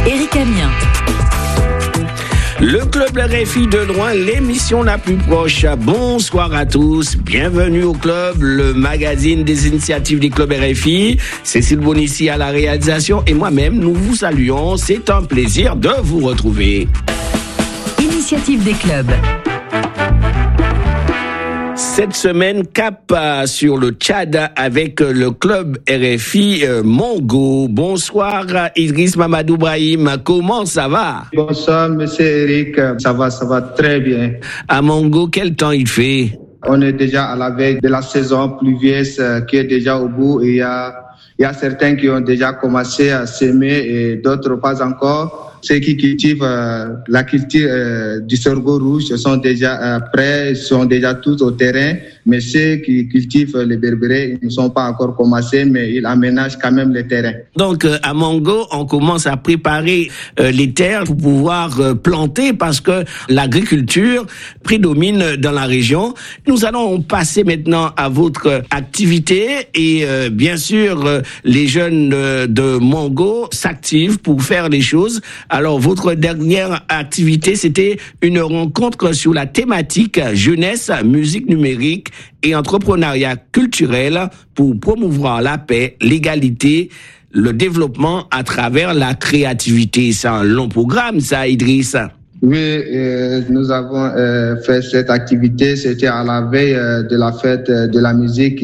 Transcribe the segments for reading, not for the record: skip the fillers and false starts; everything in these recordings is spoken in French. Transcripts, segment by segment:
Éric Amien. Le Club RFI de loin, l'émission la plus proche. Bonsoir à tous, bienvenue au Club, le magazine des initiatives du Club RFI. Cécile Bonissi à la réalisation et moi-même, nous vous saluons. C'est un plaisir de vous retrouver. Initiative des clubs. Cette semaine, cap sur le Tchad avec le Club RFI Mongo. Bonsoir Idriss Mamadou Brahim, comment ça va? Bonsoir monsieur Eric, ça va très bien. À Mongo, quel temps il fait? On est déjà à la veille de la saison pluvieuse qui est déjà au bout et il y a certains qui ont déjà commencé à s'aimer et d'autres pas encore. Ceux qui cultivent la culture du sorgho rouge sont déjà prêts, sont déjà tous au terrain. Mais ceux qui cultivent les berbérés, ils ne sont pas encore commencés, mais ils aménagent quand même les terrains. Donc à Mongo, on commence à préparer les terres pour pouvoir planter parce que l'agriculture prédomine dans la région. Nous allons passer maintenant à votre activité et bien sûr les jeunes de Mongo s'activent pour faire les choses. Alors, votre dernière activité, c'était une rencontre sur la thématique jeunesse, musique numérique et entrepreneuriat culturel pour promouvoir la paix, l'égalité, le développement à travers la créativité. C'est un long programme, ça, Idriss. Oui, nous avons fait cette activité. C'était à la veille de la fête de la musique.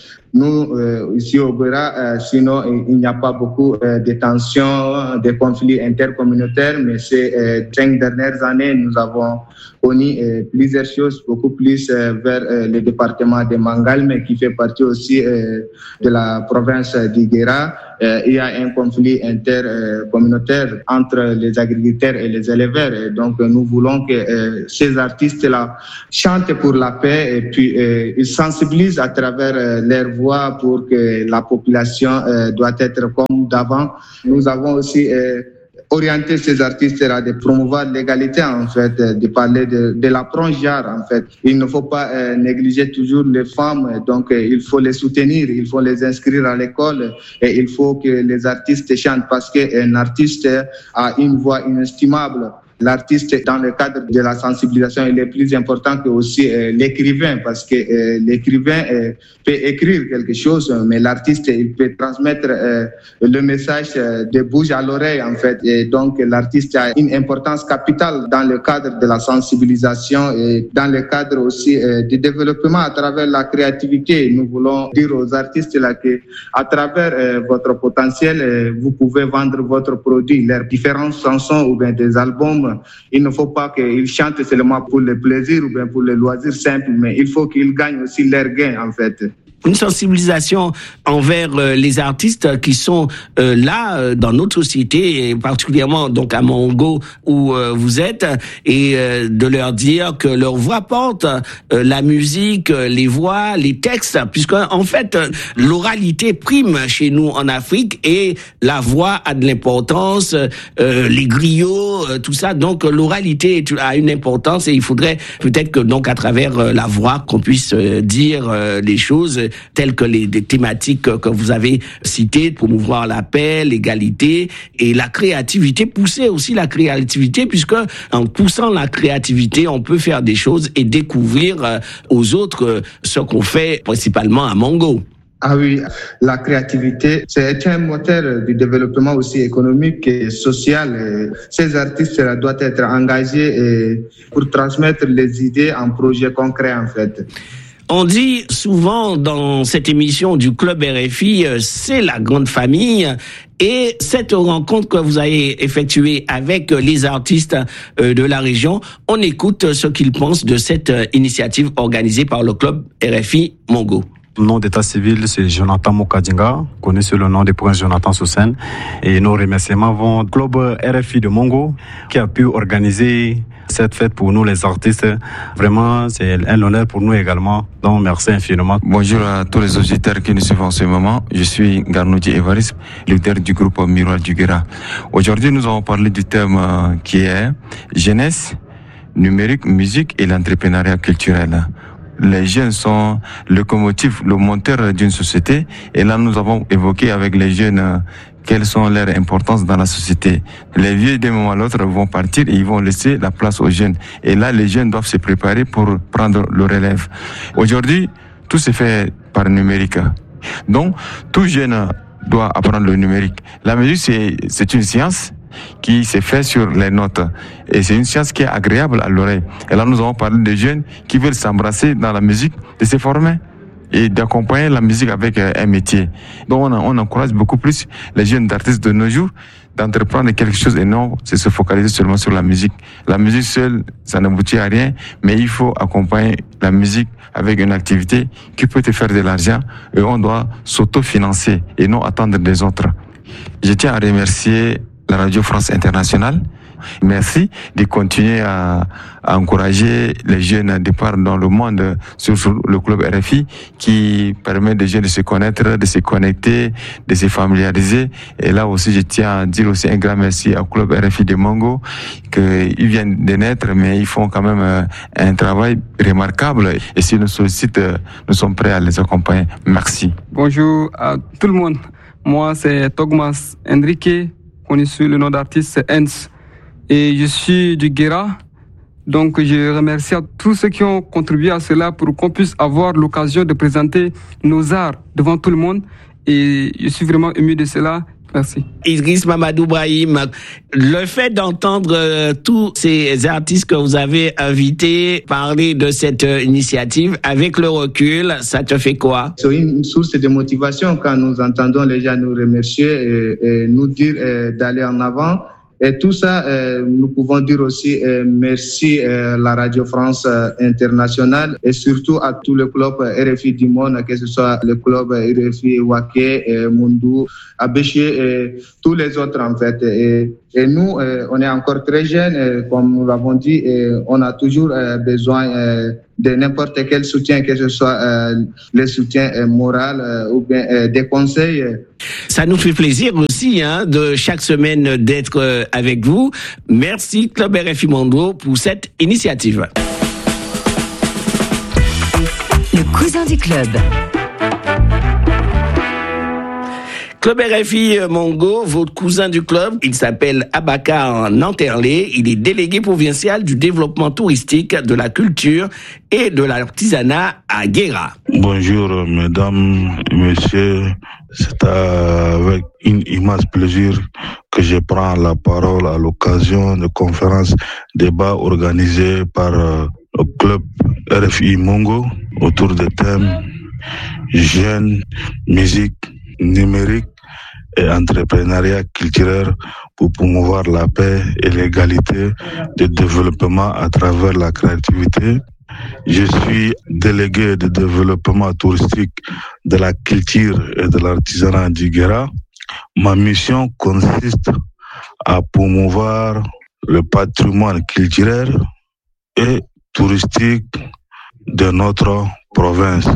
Nous, ici au Béra, sinon, il n'y a pas beaucoup de tensions, de conflits intercommunautaires, mais ces 5 dernières années, nous avons connu plusieurs choses, beaucoup plus vers le département de Mangalme, qui fait partie aussi de la province d'Iguera. Il y a un conflit intercommunautaire entre les agriculteurs et les éleveurs. Et donc, nous voulons que ces artistes-là chantent pour la paix et puis ils sensibilisent à travers leur voix pour que la population doit être comme d'avant. Nous avons aussi orienter ces artistes-là, de promouvoir l'égalité, en fait, de parler de l'approche genre, en fait. Il ne faut pas négliger toujours les femmes, donc il faut les soutenir, il faut les inscrire à l'école et il faut que les artistes chantent parce qu'un artiste a une voix inestimable. L'artiste, dans le cadre de la sensibilisation, il est plus important que aussi l'écrivain, parce que l'écrivain peut écrire quelque chose, mais l'artiste, il peut transmettre le message de bouche à l'oreille, en fait. Et donc, l'artiste a une importance capitale dans le cadre de la sensibilisation et dans le cadre aussi du développement à travers la créativité. Nous voulons dire aux artistes là que, à travers votre potentiel, vous pouvez vendre votre produit, leurs différentes chansons ou bien des albums. Il ne faut pas qu'ils chantent seulement pour le plaisir ou bien pour le loisir simple, mais il faut qu'ils gagnent aussi leur gain, en fait. Une sensibilisation envers les artistes qui sont là dans notre société, et particulièrement donc à Mongo où vous êtes, et de leur dire que leur voix porte, la musique, les voix, les textes, puisque en fait l'oralité prime chez nous en Afrique et la voix a de l'importance, les griots, tout ça. Donc l'oralité a une importance et il faudrait peut-être que donc à travers la voix qu'on puisse dire les choses telles que les thématiques que vous avez citées, promouvoir la paix, l'égalité et la créativité, pousser aussi la créativité, puisque en poussant la créativité, on peut faire des choses et découvrir aux autres ce qu'on fait principalement à Mongo. Ah oui, la créativité, c'est un moteur du développement aussi économique et social. Ces artistes doivent être engagés pour transmettre les idées en projets concrets, en fait. On dit souvent dans cette émission du Club RFI, c'est la grande famille. Et cette rencontre que vous avez effectuée avec les artistes de la région, on écoute ce qu'ils pensent de cette initiative organisée par le Club RFI Mongo. Mon nom d'état civil, c'est Jonathan Mokadinga, connu sous le nom de Prince Jonathan Soussen. Et nos remerciements vont au Club RFI de Mongo, qui a pu organiser cette fête pour nous les artistes. Vraiment, c'est un honneur pour nous également. Donc, merci infiniment. Bonjour à tous les auditeurs qui nous suivent en ce moment. Je suis Garnoudji Evaris, leader du groupe Miroir du Guéra. Aujourd'hui, nous allons parler du thème qui est jeunesse, numérique, musique et l'entrepreneuriat culturel. Les jeunes sont le locomotive, le moteur d'une société. Et là, nous avons évoqué avec les jeunes quelles sont leurs importances dans la société. Les vieux, d'un moment à l'autre, vont partir et ils vont laisser la place aux jeunes. Et là, les jeunes doivent se préparer pour prendre le relève. Aujourd'hui, tout se fait par numérique. Donc, tout jeune doit apprendre le numérique. La musique, c'est une science qui se fait sur les notes. Et c'est une science qui est agréable à l'oreille. Et là, nous avons parlé de jeunes qui veulent s'embrasser dans la musique, de se former et d'accompagner la musique avec un métier. Donc on encourage beaucoup plus les jeunes artistes de nos jours d'entreprendre quelque chose et non de se focaliser seulement sur la musique. La musique seule, ça n'aboutit à rien, mais il faut accompagner la musique avec une activité qui peut te faire de l'argent et on doit s'autofinancer et non attendre des autres. Je tiens à remercier la Radio France Internationale. Merci de continuer à encourager les jeunes à départ dans le monde sur le club RFI qui permet aux jeunes de se connaître, de se connecter, de se familiariser. Et là aussi, je tiens à dire aussi un grand merci au club RFI de Mongo qu'ils viennent de naître, mais ils font quand même un travail remarquable. Et s'ils nous sollicitent, nous sommes prêts à les accompagner. Merci. Bonjour à tout le monde. Moi, c'est Togmas Enrique, connu sous le nom d'artiste Hens. Et je suis du Guéra, donc je remercie à tous ceux qui ont contribué à cela pour qu'on puisse avoir l'occasion de présenter nos arts devant tout le monde. Et je suis vraiment ému de cela. Merci. Idriss Mamadou Brahim, le fait d'entendre tous ces artistes que vous avez invités parler de cette initiative, avec le recul, ça te fait quoi? C'est une source de motivation quand nous entendons les gens nous remercier et nous dire d'aller en avant. Et tout ça, nous pouvons dire aussi merci la Radio France Internationale et surtout à tous les clubs RFI du monde, que ce soit le club RFI Waké, Mundu, Abéché et tous les autres en fait. Et nous, on est encore très jeunes, comme nous l'avons dit, et on a toujours besoin de n'importe quel soutien, que ce soit le soutien moral ou bien des conseils. Ça nous fait plaisir aussi de chaque semaine d'être avec vous. Merci Club RFI Mongo pour cette initiative. Le cousin du club. Club RFI Mongo, votre cousin du club, il s'appelle Abakar Nanterlé. Il est délégué provincial du développement touristique, de la culture et de l'artisanat à Guéra. Bonjour mesdames et messieurs, c'est avec un immense plaisir que je prends la parole à l'occasion de conférences débats organisés par le club RFI Mongo autour des thèmes jeunes, musique, numérique et entrepreneuriat culturel pour promouvoir la paix et l'égalité de développement à travers la créativité. Je suis délégué de développement touristique de la culture et de l'artisanat du Guéra. Ma mission consiste à promouvoir le patrimoine culturel et touristique de notre province,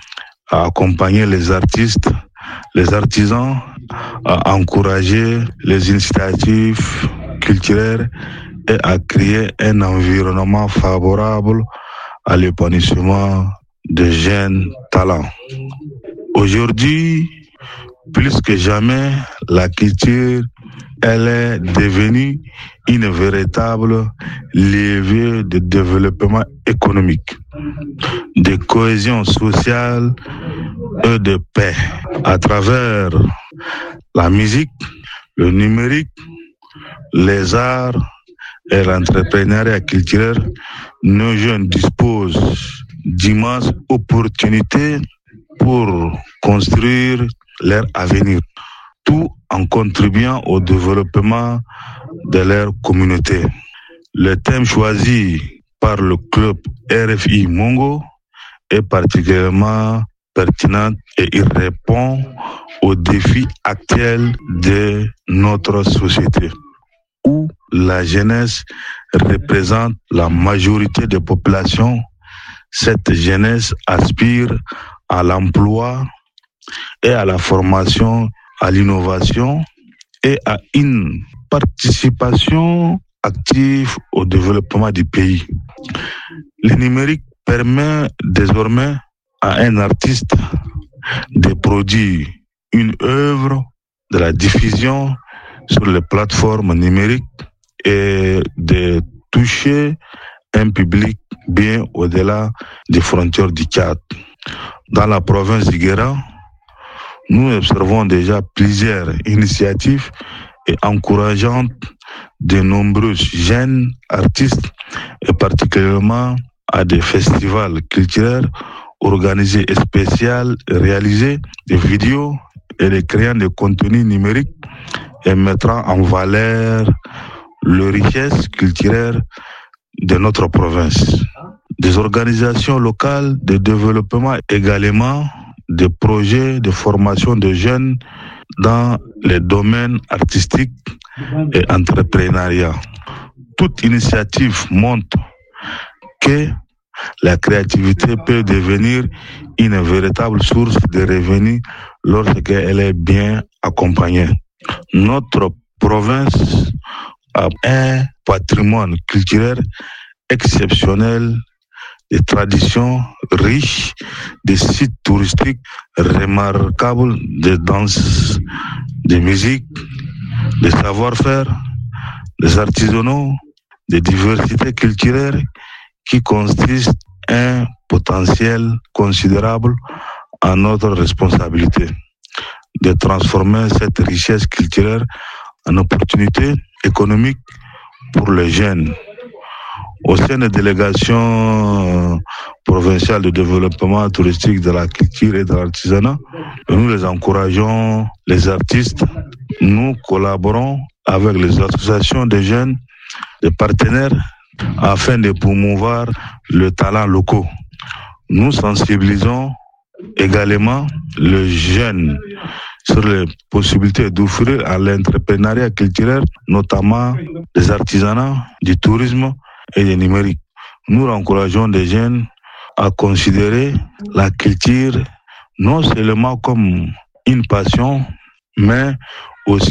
à accompagner les artistes, les artisans, à encourager les initiatives culturelles et à créer un environnement favorable à l'épanouissement de jeunes talents. Aujourd'hui, plus que jamais, la culture, elle est devenue une véritable levier de développement économique, de cohésion sociale et de paix. À travers la musique, le numérique, les arts et l'entrepreneuriat culturel, nos jeunes disposent d'immenses opportunités pour construire leur avenir, tout en contribuant au développement de leur communauté. Le thème choisi par le club RFI Mongo est particulièrement pertinent et il répond aux défis actuels de notre société, où la jeunesse représente la majorité des populations. Cette jeunesse aspire à l'emploi et à la formation, à l'innovation et à une participation active au développement du pays. Le numérique permet désormais à un artiste de produire une œuvre de la diffusion sur les plateformes numériques et de toucher un public bien au-delà des frontières du Tchad. Dans la province du Guéra, nous observons déjà plusieurs initiatives et encourageantes de nombreux jeunes artistes et particulièrement à des festivals culturels organisés et spéciaux, réaliser des vidéos et les créant des contenus numériques et mettant en valeur les richesses culturelles de notre province. Des organisations locales de développement également, des projets de formation de jeunes dans les domaines artistiques et entrepreneuriat. Toute initiative montre que la créativité peut devenir une véritable source de revenus lorsqu'elle est bien accompagnée. Notre province a un patrimoine culturel exceptionnel, des traditions riches, des sites touristiques remarquables, des danses, des musiques, des savoir-faire, des artisanaux, des diversités culturelles qui constituent un potentiel considérable à notre responsabilité de transformer cette richesse culturelle en opportunité économique pour les jeunes. Au sein des délégations provinciales de développement touristique de la culture et de l'artisanat, nous les encourageons, les artistes, nous collaborons avec les associations de jeunes, des partenaires, afin de promouvoir le talent locaux. Nous sensibilisons également les jeunes sur les possibilités d'offrir à l'entrepreneuriat culturel, notamment des artisanats, du tourisme et du numérique. Nous encourageons les jeunes à considérer la culture non seulement comme une passion, mais aussi